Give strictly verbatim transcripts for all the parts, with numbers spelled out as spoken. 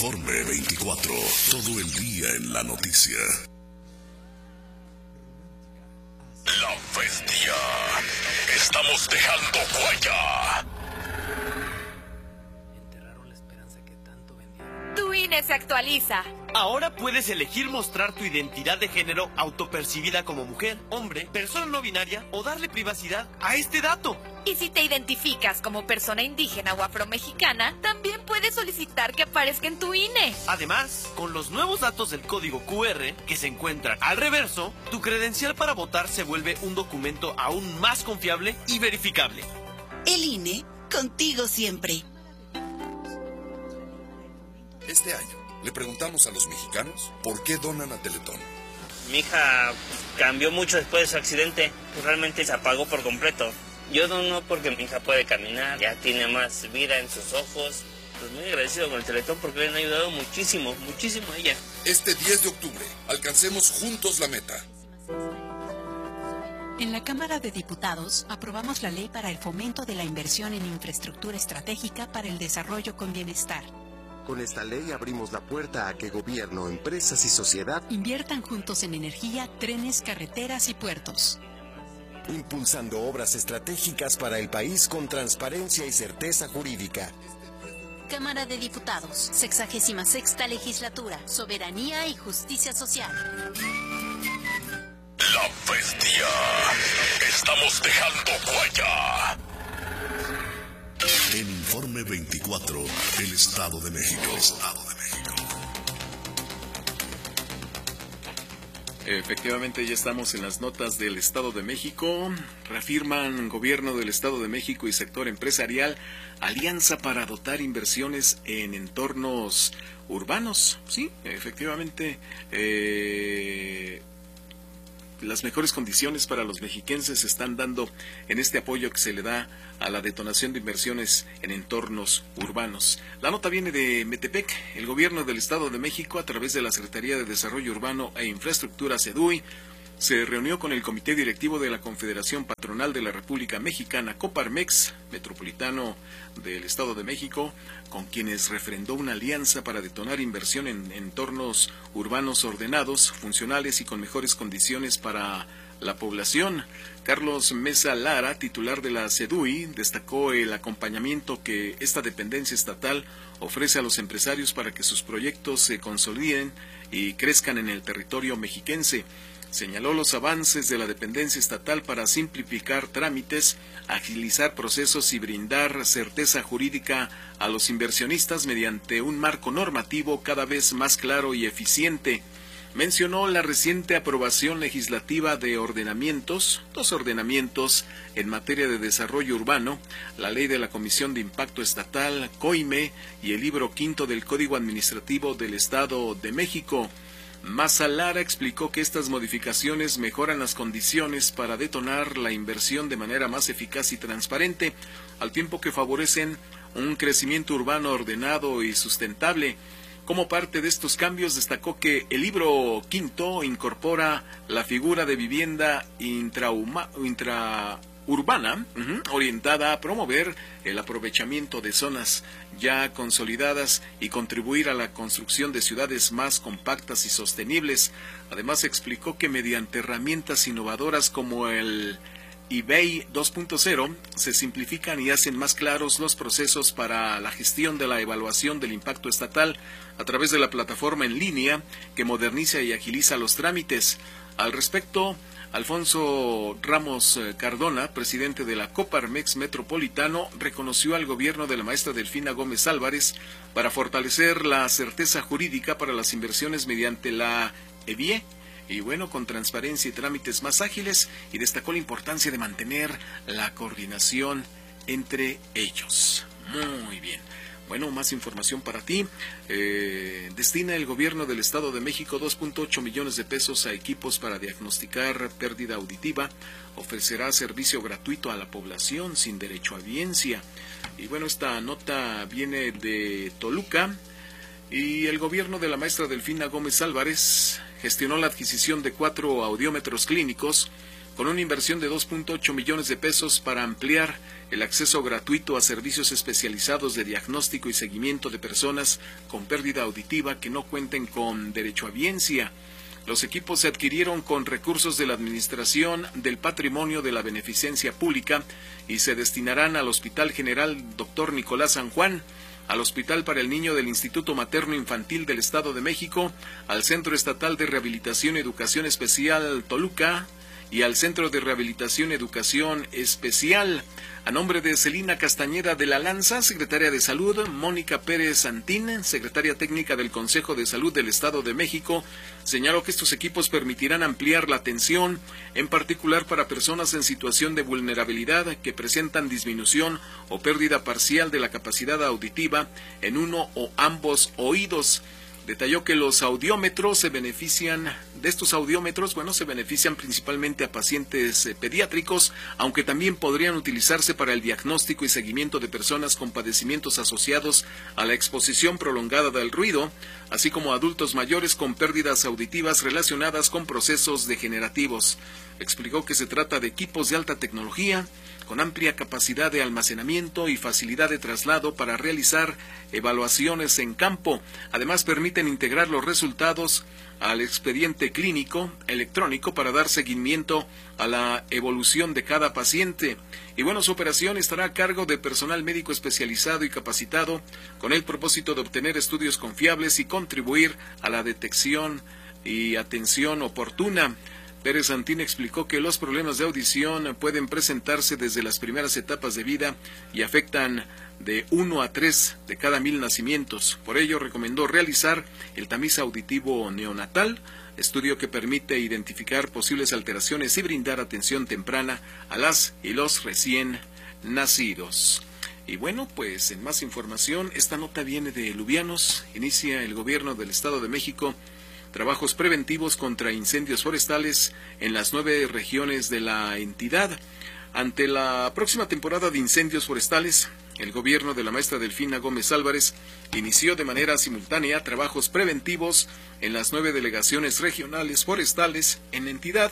Informe veinticuatro, todo el día en la noticia. La bestia. Estamos dejando huella. Enterraron la esperanza que tanto vendieron. Tu I N E se actualiza. Ahora puedes elegir mostrar tu identidad de género autopercibida como mujer, hombre, persona no binaria o darle privacidad a este dato. Y si te identificas como persona indígena o afromexicana, también puedes solicitar que aparezca en tu I N E. Además, con los nuevos datos del código Q R que se encuentran al reverso, tu credencial para votar se vuelve un documento aún más confiable y verificable. El I N E, contigo siempre. Este año le preguntamos a los mexicanos por qué donan a Teletón. Mi hija cambió mucho después de su accidente, realmente se apagó por completo. Yo dono porque mi hija puede caminar, ya tiene más vida en sus ojos. Pues muy agradecido con el Teletón porque le han ayudado muchísimo, muchísimo a ella. Este diez de octubre, alcancemos juntos la meta. En la Cámara de Diputados aprobamos la ley para el fomento de la inversión en infraestructura estratégica para el desarrollo con bienestar. Con esta ley abrimos la puerta a que gobierno, empresas y sociedad inviertan juntos en energía, trenes, carreteras y puertos. Impulsando obras estratégicas para el país con transparencia y certeza jurídica. Cámara de Diputados, sexagésima sexta legislatura, soberanía y justicia social. La bestia. Estamos dejando huella. En Informe veinticuatro, el Estado de México. El Estado de México. Efectivamente, ya estamos en las notas del Estado de México. Reafirman Gobierno del Estado de México y sector empresarial alianza para dotar inversiones en entornos urbanos. Sí, efectivamente, eh, las mejores condiciones para los mexiquenses se están dando en este apoyo que se le da a la detonación de inversiones en entornos urbanos. La nota viene de Metepec. El gobierno del Estado de México, a través de la Secretaría de Desarrollo Urbano e Infraestructura, SEDUI, se reunió con el Comité Directivo de la Confederación Patronal de la República Mexicana, Coparmex, Metropolitano del Estado de México, con quienes refrendó una alianza para detonar inversión en entornos urbanos ordenados, funcionales y con mejores condiciones para la población. Carlos Mesa Lara, titular de la SEDUI, destacó el acompañamiento que esta dependencia estatal ofrece a los empresarios para que sus proyectos se consoliden y crezcan en el territorio mexiquense. Señaló los avances de la dependencia estatal para simplificar trámites, agilizar procesos y brindar certeza jurídica a los inversionistas mediante un marco normativo cada vez más claro y eficiente. Mencionó la reciente aprobación legislativa de ordenamientos, dos ordenamientos en materia de desarrollo urbano, la ley de la Comisión de Impacto Estatal, COIME, y el libro quinto del Código Administrativo del Estado de México. Maza Lara explicó que estas modificaciones mejoran las condiciones para detonar la inversión de manera más eficaz y transparente, al tiempo que favorecen un crecimiento urbano ordenado y sustentable. Como parte de estos cambios, destacó que el libro quinto incorpora la figura de vivienda intrauma, intraurbana, uh-huh, orientada a promover el aprovechamiento de zonas ya consolidadas y contribuir a la construcción de ciudades más compactas y sostenibles. Además, explicó que mediante herramientas innovadoras como el I B E I dos punto cero se simplifican y hacen más claros los procesos para la gestión de la evaluación del impacto estatal a través de la plataforma en línea que moderniza y agiliza los trámites. Al respecto, Alfonso Ramos Cardona, presidente de la Coparmex Metropolitano, reconoció al gobierno de la maestra Delfina Gómez Álvarez para fortalecer la certeza jurídica para las inversiones mediante la E B I E, y bueno, con transparencia y trámites más ágiles, y destacó la importancia de mantener la coordinación entre ellos. Muy bien. Bueno, más información para ti. Eh, destina el gobierno del Estado de México dos punto ocho millones de pesos a equipos para diagnosticar pérdida auditiva. Ofrecerá servicio gratuito a la población sin derecho a audiencia. Y bueno, esta nota viene de Toluca. Y el gobierno de la maestra Delfina Gómez Álvarez gestionó la adquisición de cuatro audiómetros clínicos con una inversión de dos punto ocho millones de pesos para ampliar el acceso gratuito a servicios especializados de diagnóstico y seguimiento de personas con pérdida auditiva que no cuenten con derechohabiencia. Los equipos se adquirieron con recursos de la Administración del Patrimonio de la Beneficencia Pública y se destinarán al Hospital General Doctor Nicolás San Juan, al Hospital para el Niño del Instituto Materno Infantil del Estado de México, al Centro Estatal de Rehabilitación y Educación Especial Toluca y al Centro de Rehabilitación y Educación Especial. A nombre de Celina Castañeda de la Lanza, secretaria de Salud, Mónica Pérez Santín, secretaria técnica del Consejo de Salud del Estado de México, señaló que estos equipos permitirán ampliar la atención, en particular para personas en situación de vulnerabilidad que presentan disminución o pérdida parcial de la capacidad auditiva en uno o ambos oídos. Detalló que los audiómetros se benefician, de estos audiómetros, bueno, se benefician principalmente a pacientes eh, pediátricos, aunque también podrían utilizarse para el diagnóstico y seguimiento de personas con padecimientos asociados a la exposición prolongada del ruido, así como adultos mayores con pérdidas auditivas relacionadas con procesos degenerativos. Explicó que se trata de equipos de alta tecnología, con amplia capacidad de almacenamiento y facilidad de traslado para realizar evaluaciones en campo. Además, permiten integrar los resultados al expediente clínico electrónico para dar seguimiento a la evolución de cada paciente. Y bueno, su operación estará a cargo de personal médico especializado y capacitado con el propósito de obtener estudios confiables y contribuir a la detección y atención oportuna. Pérez Santín explicó que los problemas de audición pueden presentarse desde las primeras etapas de vida y afectan de uno a tres de cada mil nacimientos. Por ello, recomendó realizar el tamiz auditivo neonatal, estudio que permite identificar posibles alteraciones y brindar atención temprana a las y los recién nacidos. Y bueno, pues en más información, esta nota viene de Lubianos. Inicia el gobierno del Estado de México trabajos preventivos contra incendios forestales en las nueve regiones de la entidad. Ante la próxima temporada de incendios forestales, el gobierno de la maestra Delfina Gómez Álvarez inició de manera simultánea trabajos preventivos en las nueve delegaciones regionales forestales en la entidad,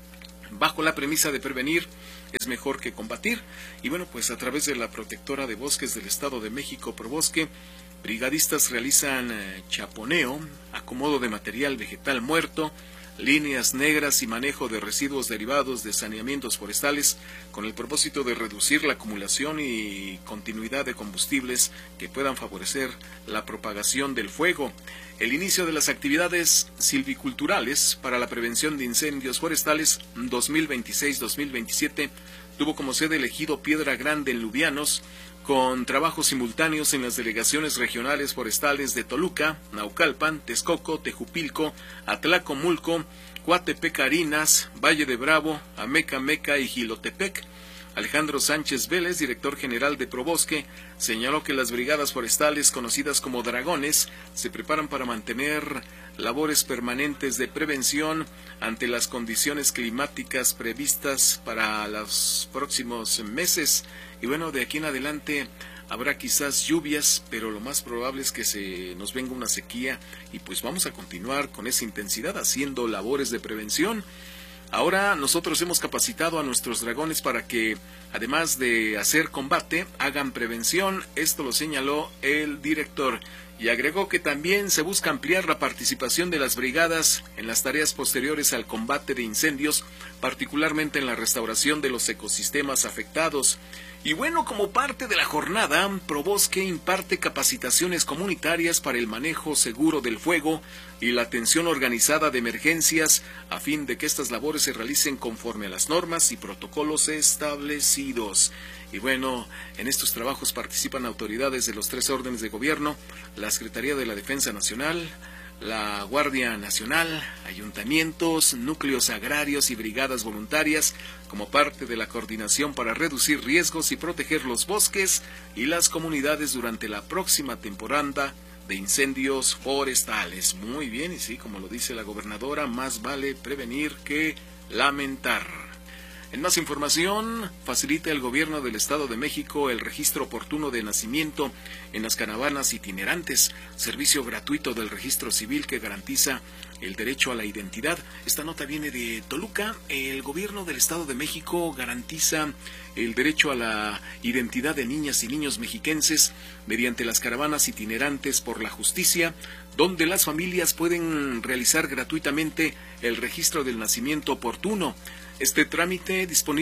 bajo la premisa de prevenir es mejor que combatir. Y bueno, pues a través de la Protectora de Bosques del Estado de México, Probosque, brigadistas realizan eh, chaponeo, acomodo de material vegetal muerto, líneas negras y manejo de residuos derivados de saneamientos forestales con el propósito de reducir la acumulación y continuidad de combustibles que puedan favorecer la propagación del fuego. El inicio de las actividades silviculturales para la prevención de incendios forestales dos mil veintiséis dos mil veintisiete tuvo como sede el ejido Piedra Grande en Lubianos, con trabajos simultáneos en las delegaciones regionales forestales de Toluca, Naucalpan, Texcoco, Tejupilco, Atlacomulco, Coatepec, Arinas, Valle de Bravo, Amecameca y Jilotepec. Alejandro Sánchez Vélez, director general de Probosque, señaló que las brigadas forestales, conocidas como dragones, se preparan para mantener labores permanentes de prevención ante las condiciones climáticas previstas para los próximos meses. Y bueno, de aquí en adelante habrá quizás lluvias, pero lo más probable es que se nos venga una sequía y pues vamos a continuar con esa intensidad haciendo labores de prevención. Ahora nosotros hemos capacitado a nuestros dragones para que, además de hacer combate, hagan prevención. Esto lo señaló el director y agregó que también se busca ampliar la participación de las brigadas en las tareas posteriores al combate de incendios, particularmente en la restauración de los ecosistemas afectados. Y bueno, como parte de la jornada, Probosque imparte capacitaciones comunitarias para el manejo seguro del fuego y la atención organizada de emergencias a fin de que estas labores se realicen conforme a las normas y protocolos establecidos. Y bueno, en estos trabajos participan autoridades de los tres órdenes de gobierno, la Secretaría de la Defensa Nacional, la Guardia Nacional, ayuntamientos, núcleos agrarios y brigadas voluntarias, como parte de la coordinación para reducir riesgos y proteger los bosques y las comunidades durante la próxima temporada de incendios forestales. Muy bien, y sí, como lo dice la gobernadora, más vale prevenir que lamentar. En más información, facilita el gobierno del Estado de México el registro oportuno de nacimiento en las caravanas itinerantes, servicio gratuito del registro civil que garantiza el derecho a la identidad. Esta nota viene de Toluca. El gobierno del Estado de México garantiza el derecho a la identidad de niñas y niños mexiquenses mediante las caravanas itinerantes por la justicia, donde las familias pueden realizar gratuitamente el registro del nacimiento oportuno. Este trámite disponible